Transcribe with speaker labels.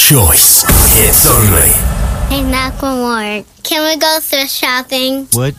Speaker 1: choice. Hits only.
Speaker 2: Hey, Macklemore, can we go thrift shopping?
Speaker 3: What?